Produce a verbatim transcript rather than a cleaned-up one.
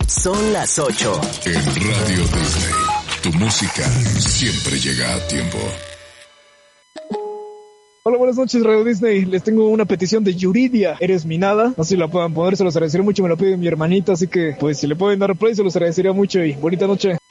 Son las ocho. En Radio Disney, tu música siempre llega a tiempo. Hola, buenas noches, Radio Disney. Les tengo una petición de Yuridia. Eres mi nada. No sé si la puedan poner, se los agradecería mucho. Me lo pide mi hermanita, así que, pues, si le pueden dar play, se los agradecería mucho. Y bonita noche.